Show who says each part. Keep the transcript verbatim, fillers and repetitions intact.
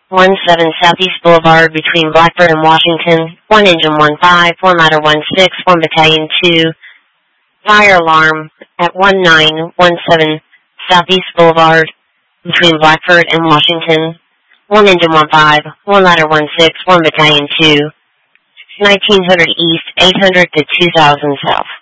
Speaker 1: one seven Southeast Boulevard between Blackbird and Washington. one engine one five, one ladder one six, one battalion two. Fire alarm at one nine one seven Southeast Boulevard between Blackbird and Washington. one engine one five, one ladder one six, one battalion two. nineteen hundred East, eight hundred to two thousand South.